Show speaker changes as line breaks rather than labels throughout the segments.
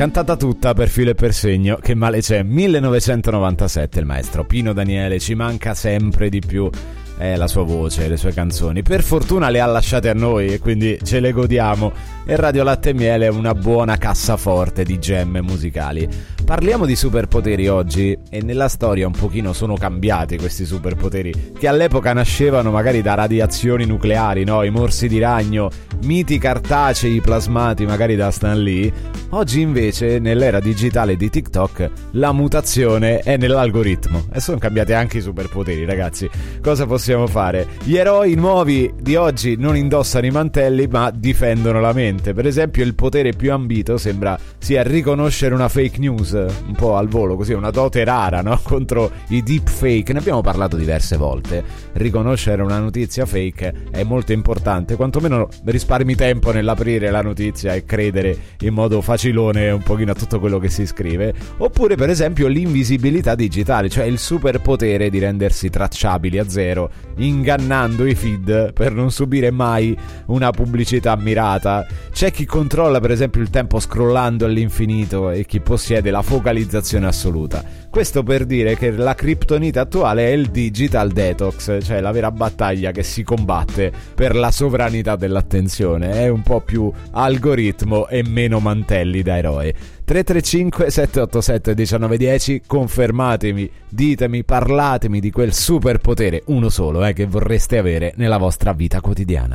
Cantata tutta per filo e per segno, che male c'è. 1997, il maestro Pino Daniele, ci manca sempre di più la sua voce, le sue canzoni. Per fortuna le ha lasciate a noi e quindi ce le godiamo. E Radio Latte e Miele è una buona cassaforte di gemme musicali. Parliamo di superpoteri oggi e nella storia un pochino sono cambiati questi superpoteri che all'epoca nascevano magari da radiazioni nucleari, no? I morsi di ragno, miti cartacei plasmati magari da Stan Lee. Oggi invece nell'era digitale di TikTok la mutazione è nell'algoritmo e sono cambiati anche i superpoteri, ragazzi. Cosa possiamo fare? Gli eroi nuovi di oggi non indossano i mantelli ma difendono la mente. Per esempio il potere più ambito sembra sia riconoscere una fake news un po' al volo, così una dote rara, no? Contro i deepfake. Ne abbiamo parlato diverse volte. Riconoscere una notizia fake è molto importante, quantomeno risparmi tempo nell'aprire la notizia e credere in modo facilone un pochino a tutto quello che si scrive. Oppure per esempio l'invisibilità digitale, cioè il superpotere di rendersi tracciabili a zero, ingannando i feed per non subire mai una pubblicità mirata. C'è chi controlla per esempio il tempo scrollando all'infinito e chi possiede la focalizzazione assoluta. Questo per dire che la criptonite attuale è il digital detox, cioè la vera battaglia che si combatte per la sovranità dell'attenzione. È un po' più algoritmo e meno mantelli da eroe. 335 787 1910, confermatemi, ditemi, parlatemi di quel superpotere, uno solo, che vorreste avere nella vostra vita quotidiana.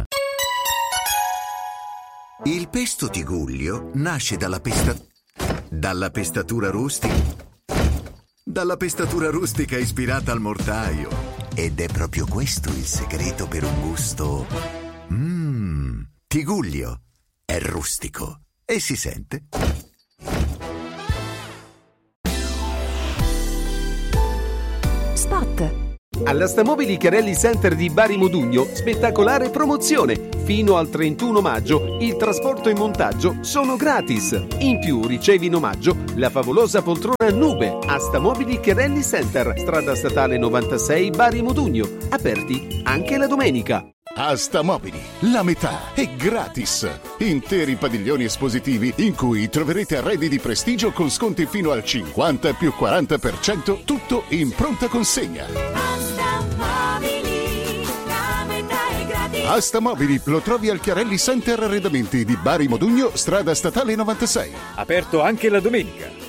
Il pesto Tigullio nasce dalla pestatura rustica ispirata al mortaio. Ed è proprio questo il segreto per un gusto. Tigullio è rustico e si sente.
Spot.
All'Astamobili Chiarelli Center di Bari Modugno, spettacolare promozione. Fino al 31 maggio il trasporto e montaggio sono gratis. In più ricevi in omaggio la favolosa poltrona Nube. Astamobili Chiarelli Center, strada statale 96 Bari Modugno. Aperti anche la domenica.
Astamobili, la metà è gratis. Interi padiglioni espositivi in cui troverete arredi di prestigio con sconti fino al 50 più 40%, tutto in pronta consegna.
Astamobili, la metà è gratis.
Astamobili lo trovi al Chiarelli Center Arredamenti di Bari Modugno, strada statale 96.
Aperto anche la domenica.